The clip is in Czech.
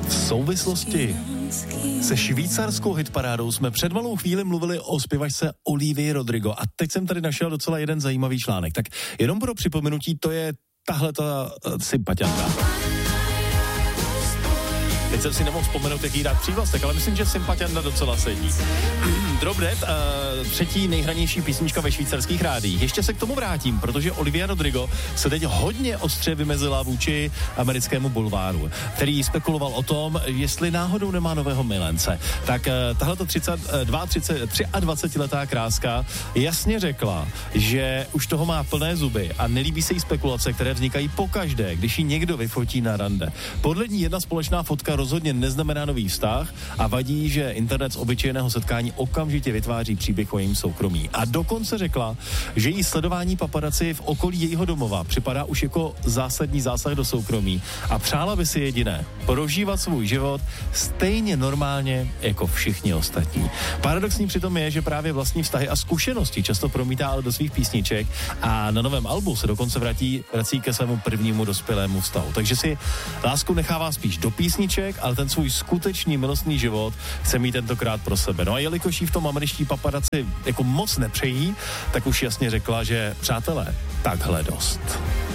V souvislosti se švýcarskou hitparádou jsme před malou chvíli mluvili o zpěvačce Olivii Rodrigo a teď jsem tady našel docela jeden zajímavý článek. Tak jenom pro připomenutí, to je tahleta sympatianka. Teď jsem si nemohl vzpomenout, jaký dát přívlastek, ale myslím, že sympatianda docela sedí. Drobnet, třetí nejhranější písnička ve švýcarských rádiích. Ještě se k tomu vrátím, protože Olivia Rodrigo se teď hodně ostře vymezila vůči americkému bulváru, který spekuloval o tom, jestli náhodou nemá nového milence. Tak tahleto 23letá kráska jasně řekla, že už toho má plné zuby a nelíbí se jí spekulace, které vznikají pokaždé, když ji někdo vyfotí na rande. Podle ní jedna společná fotka rozhodně neznamená nový vztah a vadí, že internet z obyčejného setkání okamžitě vytváří příběh o jejím soukromí. A dokonce řekla, že jí sledování paparaci v okolí jejího domova připadá už jako zásadní zásah do soukromí a přála by si jediné: prožívat svůj život stejně normálně jako všichni ostatní. Paradoxní přitom je, že právě vlastní vztahy a zkušenosti často promítá ale do svých písniček a na novém albu se dokonce vrací ke svému prvnímu dospělému vztahu. Takže si lásku nechává spíš do písniček, ale ten svůj skutečný milostný život chce mít tentokrát pro sebe. No a jelikož jí v tom američtí paparaci jako moc nepřejí, tak už jasně řekla, že přátelé, takhle dost.